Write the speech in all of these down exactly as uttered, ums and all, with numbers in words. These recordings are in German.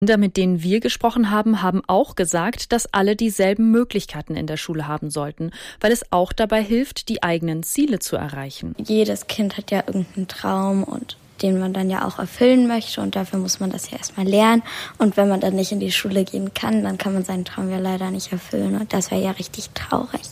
Kinder, mit denen wir gesprochen haben, haben auch gesagt, dass alle dieselben Möglichkeiten in der Schule haben sollten, weil es auch dabei hilft, die eigenen Ziele zu erreichen. Jedes Kind hat ja irgendeinen Traum und den man dann ja auch erfüllen möchte und dafür muss man das ja erstmal lernen. Und wenn man dann nicht in die Schule gehen kann, dann kann man seinen Traum ja leider nicht erfüllen und das wäre ja richtig traurig.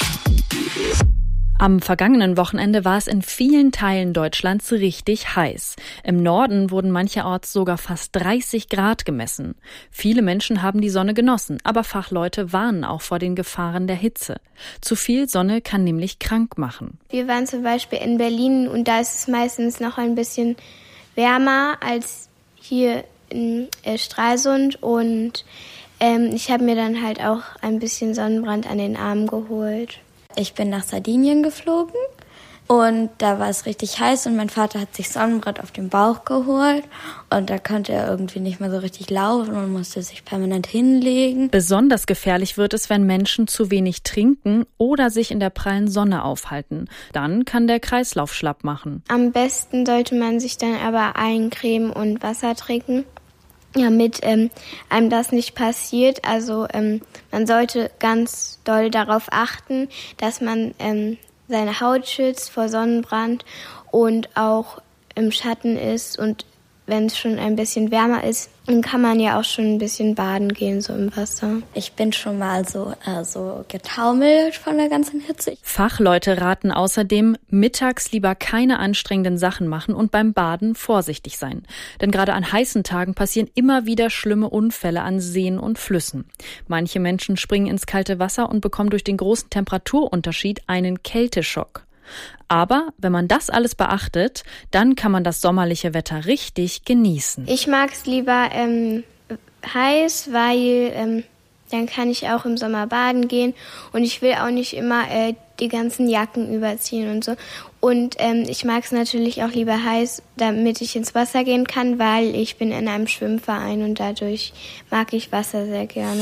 Am vergangenen Wochenende war es in vielen Teilen Deutschlands richtig heiß. Im Norden wurden mancherorts sogar fast dreißig Grad gemessen. Viele Menschen haben die Sonne genossen, aber Fachleute warnen auch vor den Gefahren der Hitze. Zu viel Sonne kann nämlich krank machen. Wir waren zum Beispiel in Berlin und da ist es meistens noch ein bisschen wärmer als hier in äh, Stralsund und ähm, ich habe mir dann halt auch ein bisschen Sonnenbrand an den Armen geholt. Ich bin nach Sardinien geflogen und da war es richtig heiß und mein Vater hat sich Sonnenbrand auf den Bauch geholt und da konnte er irgendwie nicht mehr so richtig laufen und musste sich permanent hinlegen. Besonders gefährlich wird es, wenn Menschen zu wenig trinken oder sich in der prallen Sonne aufhalten. Dann kann der Kreislauf schlapp machen. Am besten sollte man sich dann aber eincremen und Wasser trinken, damit ähm, einem das nicht passiert. Also ähm, man sollte ganz doll darauf achten, dass man ähm, seine Haut schützt vor Sonnenbrand und auch im Schatten ist. Und wenn es schon ein bisschen wärmer ist, dann kann man ja auch schon ein bisschen baden gehen, so im Wasser. Ich bin schon mal so, äh, so getaumelt von der ganzen Hitze. Fachleute raten außerdem, mittags lieber keine anstrengenden Sachen machen und beim Baden vorsichtig sein. Denn gerade an heißen Tagen passieren immer wieder schlimme Unfälle an Seen und Flüssen. Manche Menschen springen ins kalte Wasser und bekommen durch den großen Temperaturunterschied einen Kälteschock. Aber wenn man das alles beachtet, dann kann man das sommerliche Wetter richtig genießen. Ich mag es lieber ähm, heiß, weil ähm, dann kann ich auch im Sommer baden gehen und ich will auch nicht immer äh, die ganzen Jacken überziehen und so. Und ähm, ich mag es natürlich auch lieber heiß, damit ich ins Wasser gehen kann, weil ich bin in einem Schwimmverein und dadurch mag ich Wasser sehr gerne.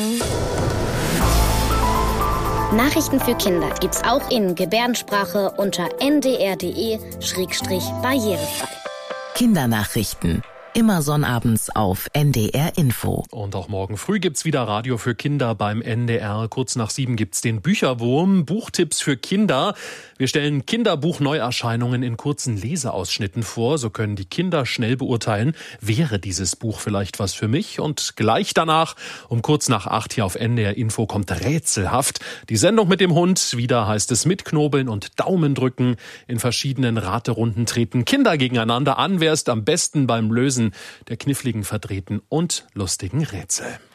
Nachrichten für Kinder gibt's auch in Gebärdensprache unter n d r punkt d e schrägstrich barrierefrei. Kindernachrichten. Immer sonnabends auf N D R Info. Und auch morgen früh gibt's wieder Radio für Kinder beim N D R. Kurz nach sieben gibt's den Bücherwurm, Buchtipps für Kinder. Wir stellen Kinderbuch-Neuerscheinungen in kurzen Leseausschnitten vor. So können die Kinder schnell beurteilen, wäre dieses Buch vielleicht was für mich? Und gleich danach, um kurz nach acht hier auf N D R Info, kommt Rätselhaft. Die Sendung mit dem Hund. Wieder heißt es mitknobeln und Daumen drücken. In verschiedenen Raterunden treten Kinder gegeneinander an. Wer ist am besten beim Lösen der kniffligen, verdrehten und lustigen Rätsel?